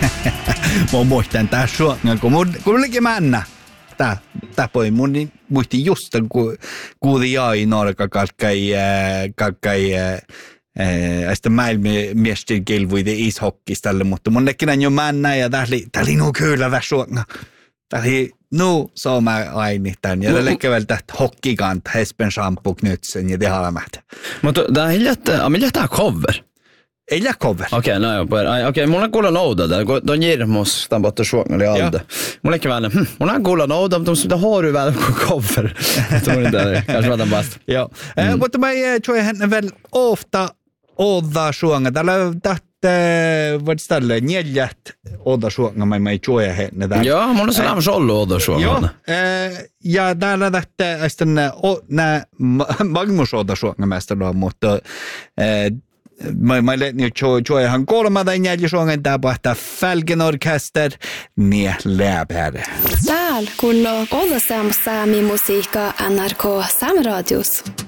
Mä muistan tää suonga, kun mullakin mennä. Tää poi mun muistin just, kun kuuli jäi norka kalkkai Ästä maailmiesten kilvuiden ishockeystalle, mutta mun nekin jo mennä ja tää oli nuu kyllä suonga. Tää oli nuu sooma aini tän. Ja tälle käveltä hockeykantta, Hespen shampoo knutsen ja tehalämät. Mutta tää hiljattaa cover. Ei jää cover. Okei, no joo. Okei, mulla on kuulla nouda där. Då ger måste stan bort suonga oli alde. Mulla ei väl. Mulla on kuulla nouda, mutta det har du väl på cover. Tror inte kanske vad den bast. Joo. Mutta mä tror jag väl ofta odda suonga. Tällä vad ställe neljät odda suonga mä ei tror jag henne där. Joo, mulla on sellainen sollu odda suonga. Joo. Ja täällä tästä sitten nä Magnus odda suonga mästä då, mutta mä lät nu tror han kolmada neljä suongan tää pahtaa Falcon Orkester niin läpäädä. Täällä kun odda saami musiikka NRK Sam Radios.